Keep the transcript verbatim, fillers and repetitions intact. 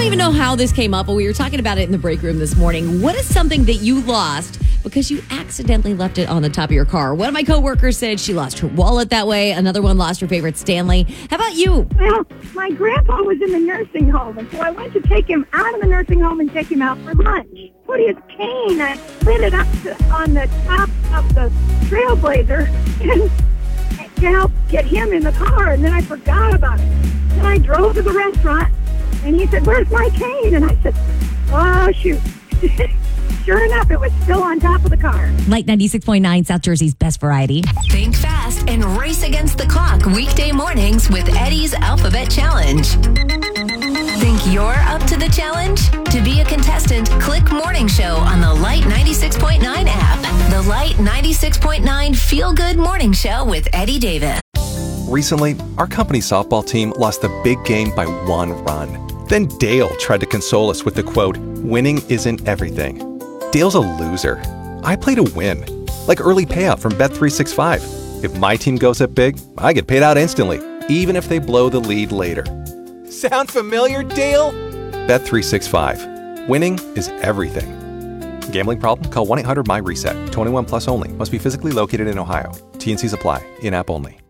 even know how this came up, but we were talking about it in the break room this morning. What is something that you lost because you accidentally left it on the top of your car? One of my coworkers said she lost her wallet that way. Another one lost her favorite Stanley. How about you? Well, my grandpa was in the nursing home, and so I went to take him out of the nursing home and take him out for lunch. Put his cane, I slid it up to, on the top of the Trailblazer and to help get him in the car, and then I forgot about it. Then I drove to the restaurant, and he said, "Where's my cane?" And I said, "Oh, shoot." Sure enough, it was still on top of the car. Light ninety-six point nine, South Jersey's best variety. Think fast and race against the clock weekday mornings with Eddie's Alphabet Challenge. Think you're up to the challenge? To be a contestant, click Morning Show on the Light ninety-six point nine app. The Light ninety-six point nine Feel Good Morning Show with Eddie Davis. Recently, our company softball team lost the big game by one run. Then Dale tried to console us with the quote, "Winning isn't everything." Dale's a loser. I play to win. Like early payout from Bet three sixty-five. If my team goes up big, I get paid out instantly, even if they blow the lead later. Sound familiar, Dale? Bet three sixty-five. Winning is everything. Gambling problem? Call one eight hundred M Y RESET. twenty-one plus only. Must be physically located in Ohio. T and C's apply. In-app only.